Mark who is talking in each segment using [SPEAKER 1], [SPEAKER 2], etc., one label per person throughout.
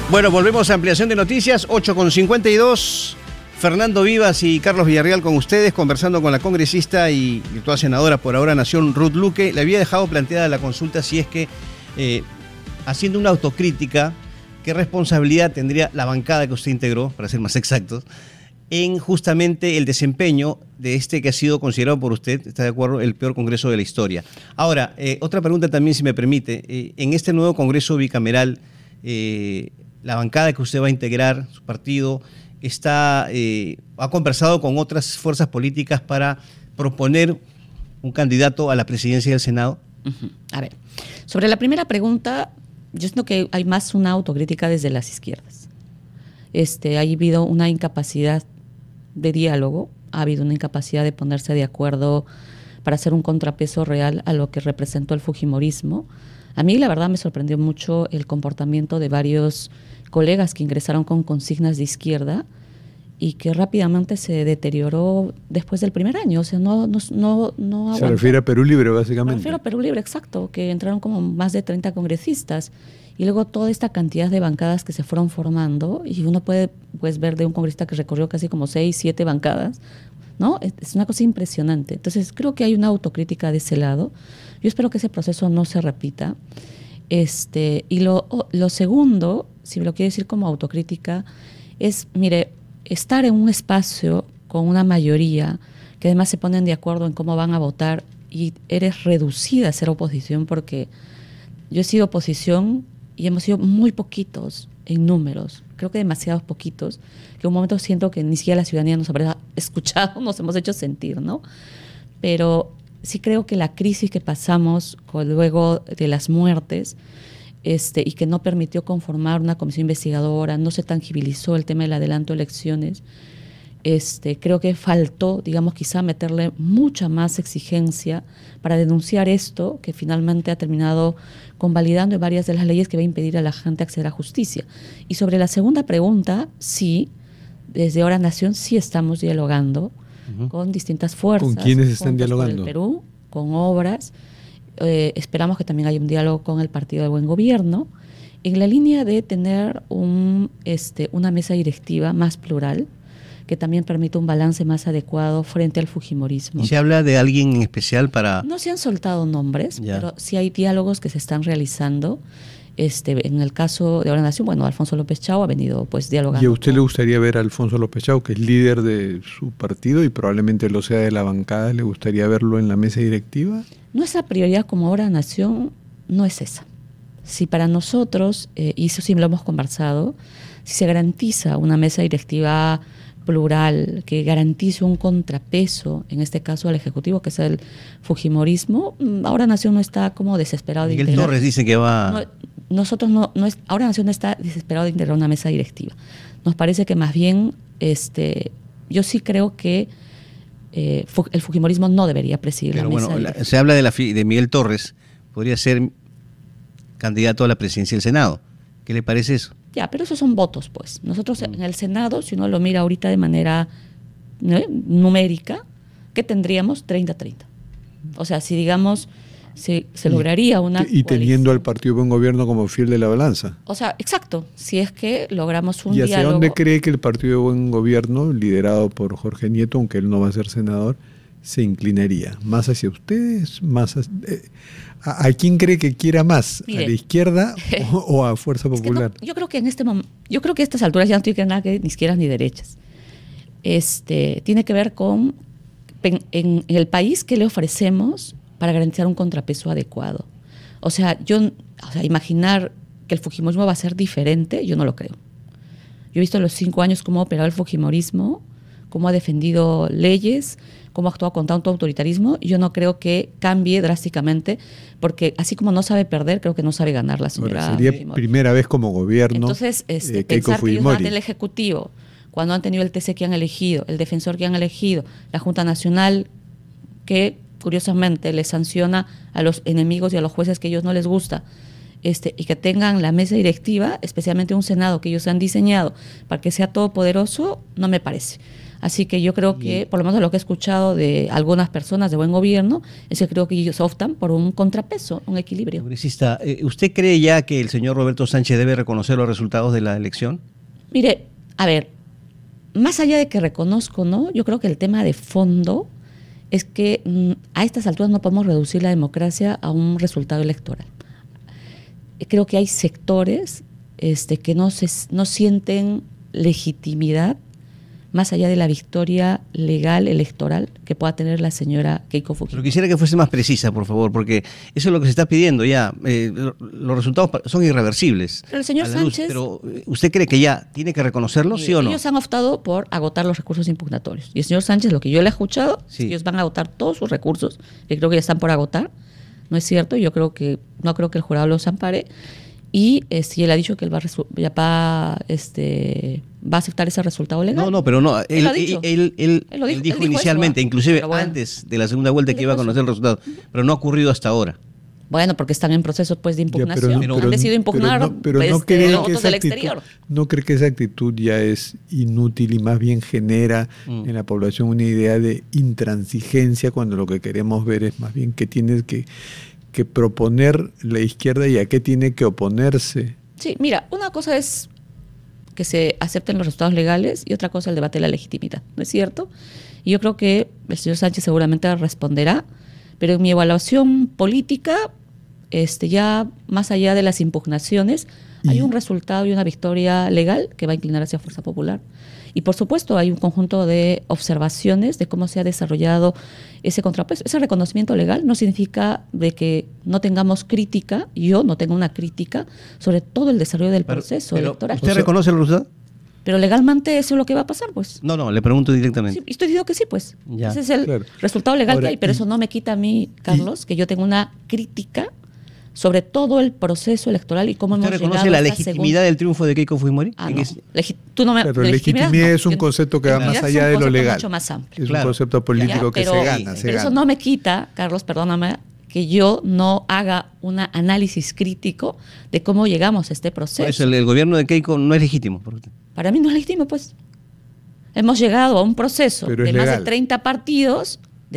[SPEAKER 1] Bueno, volvemos a ampliación de noticias, 8:52. Fernando Vivas y Carlos Villarreal con ustedes, conversando con la congresista y virtual senadora por ahora Nación, Ruth Luque. Le había dejado planteada la consulta si es que, haciendo una autocrítica, ¿qué responsabilidad tendría la bancada que usted integró, para ser más exactos, en justamente el desempeño de este que ha sido considerado por usted, está de acuerdo, el peor congreso de la historia? Ahora, otra pregunta también, si me permite. En este nuevo congreso bicameral, la bancada que usted va a integrar, su partido, ha conversado con otras fuerzas políticas para proponer un candidato a la presidencia del Senado.
[SPEAKER 2] A ver, sobre la primera pregunta, yo siento que hay más una autocrítica desde las izquierdas. Ha habido una incapacidad de diálogo, ha habido una incapacidad de ponerse de acuerdo para hacer un contrapeso real a lo que representó el fujimorismo. A mí, la verdad, me sorprendió mucho el comportamiento de varios colegas que ingresaron con consignas de izquierda y que rápidamente se deterioró después del primer año. O sea, no
[SPEAKER 3] se refiere a Perú Libre, básicamente.
[SPEAKER 2] Me refiero a Perú Libre, exacto, que entraron como más de 30 congresistas. Y luego toda esta cantidad de bancadas que se fueron formando, y uno puede ver de un congresista que recorrió casi como 6, 7 bancadas, ¿no? Es una cosa impresionante. Entonces, creo que hay una autocrítica de ese lado. Yo espero que ese proceso no se repita. Y lo segundo, si me lo quiero decir como autocrítica, es, mire, estar en un espacio con una mayoría que además se ponen de acuerdo en cómo van a votar y eres reducida a ser oposición, porque yo he sido oposición y hemos sido muy poquitos en números, creo que demasiados poquitos, que en un momento siento que ni siquiera la ciudadanía nos habrá escuchado, nos hemos hecho sentir, ¿no? Pero sí creo que la crisis que pasamos luego de las muertes y que no permitió conformar una comisión investigadora, no se tangibilizó el tema del adelanto de elecciones, creo que faltó, digamos, quizá meterle mucha más exigencia para denunciar esto, que finalmente ha terminado convalidando varias de las leyes que va a impedir a la gente acceder a justicia. Y sobre la segunda pregunta, sí, desde Ahora Nación sí estamos dialogando con distintas fuerzas.
[SPEAKER 3] ¿Con quiénes están dialogando?
[SPEAKER 2] Con el Perú, con obras. Esperamos que también haya un diálogo con el Partido del Buen Gobierno, en la línea de tener una mesa directiva más plural, que también permite un balance más adecuado frente al fujimorismo.
[SPEAKER 1] ¿Y se habla de alguien en especial para...?
[SPEAKER 2] No se han soltado nombres, pero sí hay diálogos que se están realizando. En el caso de Ahora Nación, bueno, Alfonso López Chao ha venido pues dialogando.
[SPEAKER 3] ¿Y a usted le gustaría ver a Alfonso López Chao, que es líder de su partido y probablemente lo sea de la bancada, le gustaría verlo en la mesa directiva?
[SPEAKER 2] Nuestra prioridad como Ahora Nación no es esa. Si para nosotros, y eso sí lo hemos conversado, si se garantiza una mesa directiva plural, que garantice un contrapeso, en este caso al Ejecutivo, que es el fujimorismo, Ahora Nación no está como desesperado de
[SPEAKER 1] Miguel Torres dice que va...
[SPEAKER 2] Ahora Nación no está desesperado de integrar una mesa directiva. Nos parece que más bien, yo sí creo que el fujimorismo no debería presidir la mesa directiva.
[SPEAKER 1] Se habla de Miguel Torres, podría ser candidato a la presidencia del Senado. ¿Qué le parece eso?
[SPEAKER 2] Ya, pero esos son votos, pues. Nosotros en el Senado, si uno lo mira ahorita de manera numérica, ¿qué tendríamos? 30-30. O sea, si digamos, se lograría una
[SPEAKER 3] y teniendo al Partido Buen Gobierno como fiel de la balanza.
[SPEAKER 2] O sea, exacto. Si es que logramos un
[SPEAKER 3] diálogo. ¿Y hacia
[SPEAKER 2] diálogo,
[SPEAKER 3] dónde cree que el Partido Buen Gobierno, liderado por Jorge Nieto, aunque él no va a ser senador, se inclinaría? ¿Más hacia ustedes? ¿Más ¿A quién cree que quiera más? Mire, ¿a la izquierda o a Fuerza Popular?
[SPEAKER 2] Yo creo que en este momento, yo creo que a estas alturas ya no tiene que ver nada que ni izquierdas ni derechas. Tiene que ver con en el país que le ofrecemos para garantizar un contrapeso adecuado. O sea, imaginar que el fujimorismo va a ser diferente, yo no lo creo. Yo he visto en los 5 años cómo ha operado el fujimorismo, cómo ha defendido leyes, cómo ha actuado con tanto autoritarismo, y yo no creo que cambie drásticamente, porque así como no sabe perder, creo que no sabe ganar la señora.
[SPEAKER 3] Bueno, sería
[SPEAKER 2] Fujimori.
[SPEAKER 3] Primera vez como gobierno.
[SPEAKER 2] Entonces, pensar que ellos van del Ejecutivo, cuando han tenido el TC que han elegido, el defensor que han elegido, la Junta Nacional, que curiosamente les sanciona a los enemigos y a los jueces que a ellos no les gusta, y que tengan la mesa directiva, especialmente un Senado que ellos han diseñado para que sea todopoderoso, no me parece. Así que yo creo que, por lo menos lo que he escuchado de algunas personas de buen gobierno, es que creo que ellos optan por un contrapeso, un equilibrio.
[SPEAKER 1] Congresista, ¿usted cree ya que el señor Roberto Sánchez debe reconocer los resultados de la elección?
[SPEAKER 2] Mire, a ver, más allá de que reconozco, ¿no? Yo creo que el tema de fondo es que a estas alturas no podemos reducir la democracia a un resultado electoral. Creo que hay sectores que no sienten legitimidad más allá de la victoria legal electoral que pueda tener la señora Keiko Fujimori.
[SPEAKER 1] Pero quisiera que fuese más precisa, por favor, porque eso es lo que se está pidiendo ya. Los resultados son irreversibles.
[SPEAKER 2] Pero el señor Sánchez...
[SPEAKER 1] Pero ¿usted cree que ya tiene que reconocerlo, sí o no?
[SPEAKER 2] Ellos han optado por agotar los recursos impugnatorios. Y el señor Sánchez, lo que yo le he escuchado, sí, ellos van a agotar todos sus recursos, que creo que ya están por agotar. No es cierto, no creo que el jurado los ampare. Y él ha dicho que él va a aceptar ese resultado legal.
[SPEAKER 1] No, pero no. Él dijo inicialmente, inclusive antes de la segunda vuelta, que iba a conocer el resultado. Pero no ha ocurrido hasta ahora.
[SPEAKER 2] Bueno, porque están en procesos pues de impugnación. Pero han decidido impugnar
[SPEAKER 3] no
[SPEAKER 2] votos del exterior.
[SPEAKER 3] ¿No cree que esa actitud ya es inútil y más bien genera en la población una idea de intransigencia, cuando lo que queremos ver es más bien que tienes que proponer la izquierda y a qué tiene que oponerse?
[SPEAKER 2] Sí, mira, una cosa es que se acepten los resultados legales y otra cosa el debate de la legitimidad, ¿no es cierto? Y yo creo que el señor Sánchez seguramente responderá, pero en mi evaluación política, ya más allá de las impugnaciones, hay un resultado y una victoria legal que va a inclinar hacia Fuerza Popular. Y por supuesto hay un conjunto de observaciones de cómo se ha desarrollado ese contrapeso. Ese reconocimiento legal no significa de que no tengamos crítica, yo no tengo una crítica sobre todo el desarrollo del proceso electoral.
[SPEAKER 1] ¿Usted reconoce el resultado?
[SPEAKER 2] Pero legalmente eso es lo que va a pasar, pues.
[SPEAKER 1] No, le pregunto directamente.
[SPEAKER 2] Sí, estoy diciendo que sí, pues.
[SPEAKER 1] Ya.
[SPEAKER 2] Ese es el resultado legal que hay, pero eso no me quita a mí, Carlos, que yo tengo una crítica sobre todo el proceso electoral y cómo hemos llegado a
[SPEAKER 1] ¿Usted reconoce la legitimidad del triunfo de Keiko Fujimori?
[SPEAKER 3] Pero legitimidad es un concepto que va más allá de lo legal.
[SPEAKER 2] Mucho más amplio.
[SPEAKER 3] Es un concepto político que se gana.
[SPEAKER 2] Pero eso no me quita, Carlos, perdóname, que yo no haga un análisis crítico de cómo llegamos a este proceso.
[SPEAKER 1] Por eso el gobierno de Keiko no es legítimo.
[SPEAKER 2] Para mí no es legítimo, pues. Hemos llegado a un proceso de más de 30 partidos,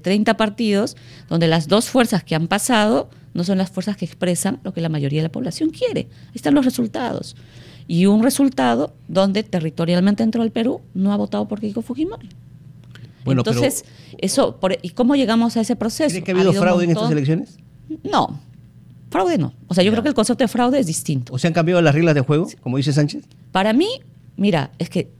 [SPEAKER 2] donde las dos fuerzas que han pasado no son las fuerzas que expresan lo que la mayoría de la población quiere. Ahí están los resultados. Y un resultado donde territorialmente dentro del Perú no ha votado por Keiko Fujimori. Bueno, entonces, ¿y cómo llegamos a ese proceso?
[SPEAKER 1] ¿Cree que ha habido fraude en estas elecciones?
[SPEAKER 2] No, fraude no. O sea, yo creo que el concepto de fraude es distinto.
[SPEAKER 1] ¿O se han cambiado las reglas de juego, como dice Sánchez?
[SPEAKER 2] Para mí, mira, es que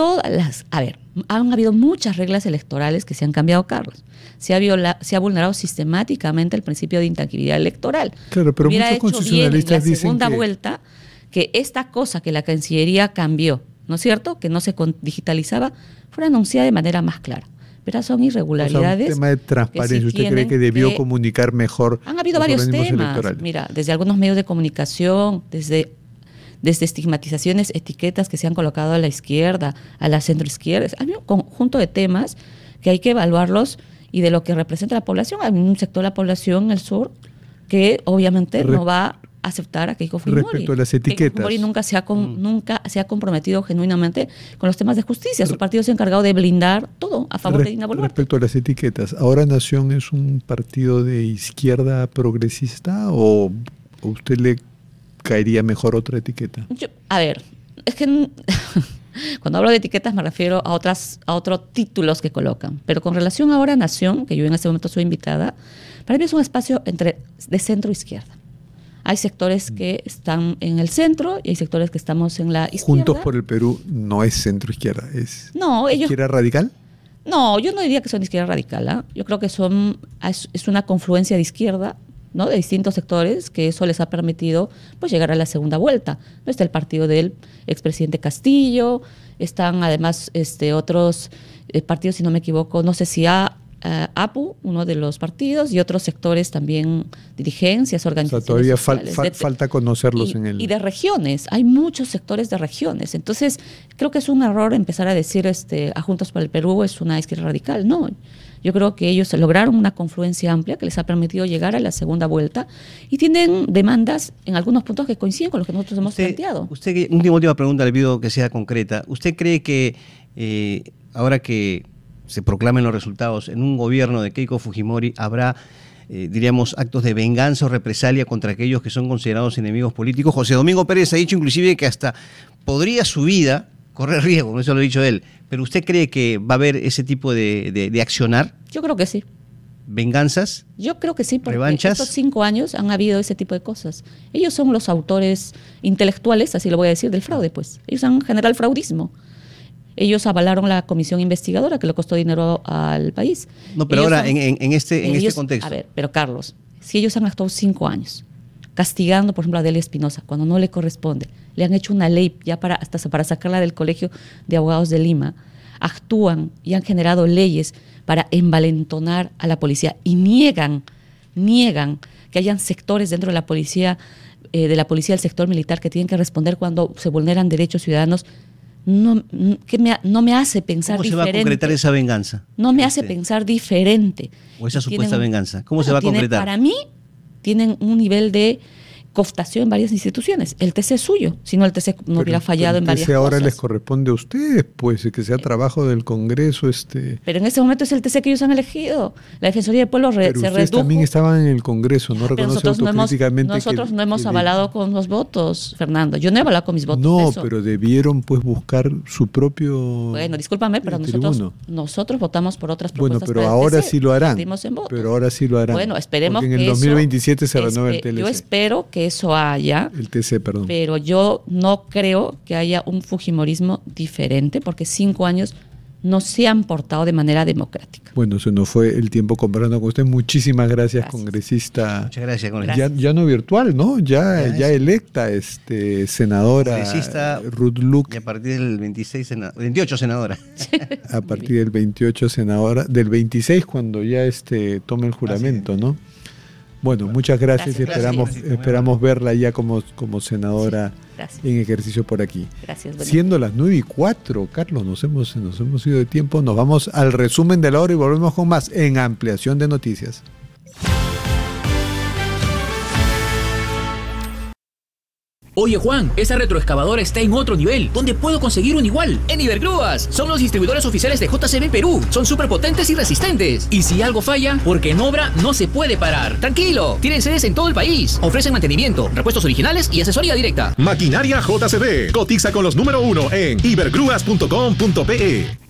[SPEAKER 2] han habido muchas reglas electorales que se han cambiado, Carlos. Se ha vulnerado sistemáticamente el principio de intangibilidad electoral.
[SPEAKER 3] Claro, pero muchos constitucionalistas dicen
[SPEAKER 2] la segunda vuelta, que esta cosa que la Cancillería cambió, ¿no es cierto?, que no se digitalizaba, fuera anunciada de manera más clara. Pero son irregularidades.
[SPEAKER 3] O sea, un tema de transparencia. ¿Usted cree que debió comunicar mejor?
[SPEAKER 2] Han habido varios temas. Mira, desde algunos medios de comunicación, desde estigmatizaciones, etiquetas que se han colocado a la izquierda, a la centroizquierda. Hay un conjunto de temas que hay que evaluarlos y de lo que representa la población. Hay un sector de la población, el sur, que obviamente no va a aceptar a Keiko Fujimori.
[SPEAKER 3] Respecto a las etiquetas.
[SPEAKER 2] Keiko Fujimori nunca se ha comprometido genuinamente con los temas de justicia. Su partido se ha encargado de blindar todo a favor de Dina Boluarte.
[SPEAKER 3] Respecto a las etiquetas, ¿Ahora Nación es un partido de izquierda progresista o a usted le caería mejor otra etiqueta?
[SPEAKER 2] Es que cuando hablo de etiquetas me refiero a otros títulos que colocan. Pero con relación a Ahora Nación, que yo en este momento soy invitada, para mí es un espacio de centro e izquierda. Hay sectores que están en el centro y hay sectores que estamos en la izquierda.
[SPEAKER 3] Juntos por el Perú no es centro-izquierda, ¿es izquierda radical?
[SPEAKER 2] No, yo no diría que son de izquierda radical. Yo creo que es una confluencia de izquierda, ¿no?, de distintos sectores, que eso les ha permitido pues llegar a la segunda vuelta. ¿No? Está el partido del expresidente Castillo, están además otros partidos, si no me equivoco, no sé si APU, uno de los partidos, y otros sectores también, dirigencias, organizaciones.
[SPEAKER 3] O sea, todavía falta conocerlos
[SPEAKER 2] y de regiones, hay muchos sectores de regiones. Entonces, creo que es un error empezar a decir a Juntos por el Perú es una izquierda radical. No, yo creo que ellos lograron una confluencia amplia que les ha permitido llegar a la segunda vuelta y tienen demandas en algunos puntos que coinciden con los que nosotros hemos planteado.
[SPEAKER 1] Última pregunta, le pido que sea concreta. ¿Usted cree que ahora que se proclamen los resultados, en un gobierno de Keiko Fujimori habrá, diríamos, actos de venganza o represalia contra aquellos que son considerados enemigos políticos? José Domingo Pérez ha dicho inclusive que hasta podría su vida correr riesgo, no eso lo ha dicho él, pero ¿usted cree que va a haber ese tipo de accionar?
[SPEAKER 2] Yo creo que sí.
[SPEAKER 1] ¿Venganzas?
[SPEAKER 2] Yo creo que sí, porque
[SPEAKER 1] ¿revanchas?
[SPEAKER 2] estos 5 años han habido ese tipo de cosas. Ellos son los autores intelectuales, así lo voy a decir, del fraude, pues. Ellos han generado el fraudismo. Ellos avalaron la comisión investigadora que le costó dinero al país.
[SPEAKER 1] No, pero ahora, en este contexto.
[SPEAKER 2] A ver, pero Carlos, si ellos han actuado 5 años castigando, por ejemplo, a Delia Espinosa, cuando no le corresponde, le han hecho una ley ya hasta para sacarla del Colegio de Abogados de Lima, actúan y han generado leyes para envalentonar a la policía y niegan que hayan sectores dentro de la policía del sector militar que tienen que responder cuando se vulneran derechos ciudadanos. No me hace pensar diferente. ¿Cómo se va a concretar
[SPEAKER 1] esa venganza?
[SPEAKER 2] No me hace pensar diferente.
[SPEAKER 1] ¿O esa supuesta venganza? ¿Cómo se va a concretar?
[SPEAKER 2] Para mí, tienen un nivel de cooptación en varias instituciones. El TC es suyo, si no el TC no hubiera fallado en varias cosas.
[SPEAKER 3] El TC ahora les corresponde a ustedes, pues, que sea trabajo del Congreso.
[SPEAKER 2] Pero en ese momento es el TC que ellos han elegido. La Defensoría del Pueblo se redujo.
[SPEAKER 3] Ustedes también estaban en el Congreso, no reconoce autocríticamente.
[SPEAKER 2] Nosotros no hemos avalado con los votos, Fernando. Yo no he avalado con mis votos.
[SPEAKER 3] No, pero debieron pues buscar su propio.
[SPEAKER 2] Bueno, discúlpame, pero nosotros votamos por otras propuestas.
[SPEAKER 3] Bueno, pero ahora sí lo harán. Pero ahora sí lo harán.
[SPEAKER 2] Bueno, esperemos que
[SPEAKER 3] en el 2027 se renueve el TLC.
[SPEAKER 2] Yo espero que eso haya.
[SPEAKER 3] El TC, perdón.
[SPEAKER 2] Pero yo no creo que haya un fujimorismo diferente, porque 5 años no se han portado de manera democrática.
[SPEAKER 3] Bueno, se nos fue el tiempo conversando con usted. Muchísimas gracias, congresista.
[SPEAKER 1] Muchas gracias, congresista.
[SPEAKER 3] Ya no virtual, ¿no? Ya electa, senadora
[SPEAKER 1] congresista
[SPEAKER 3] Ruth Luque.
[SPEAKER 1] Y a partir del 28 senadora.
[SPEAKER 3] A partir del 28 senadora, del 26 cuando ya tome el juramento, ¿no? Bueno, muchas gracias y esperamos verla ya como senadora en ejercicio por aquí.
[SPEAKER 2] Gracias.
[SPEAKER 3] Siendo las 9:04, Carlos, nos hemos ido de tiempo. Nos vamos al resumen de la hora y volvemos con más en Ampliación de Noticias.
[SPEAKER 4] Oye Juan, esa retroexcavadora está en otro nivel. ¿Dónde puedo conseguir un igual? En Ibergrúas. Son los distribuidores oficiales de JCB Perú. Son súper potentes y resistentes. Y si algo falla, porque en obra no se puede parar. Tranquilo, tienen sedes en todo el país. Ofrecen mantenimiento, repuestos originales y asesoría directa.
[SPEAKER 5] Maquinaria JCB. Cotiza con los número 1 en ibergrúas.com.pe.